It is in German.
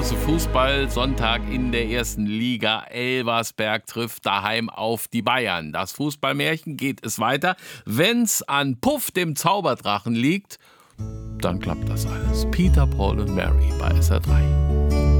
große Fußball-Sonntag in der ersten Liga. Elversberg trifft daheim auf die Bayern. Das Fußballmärchen geht es weiter. Wenn's an Puff, dem Zauberdrachen, liegt, dann klappt das alles. Peter, Paul und Mary bei SR3.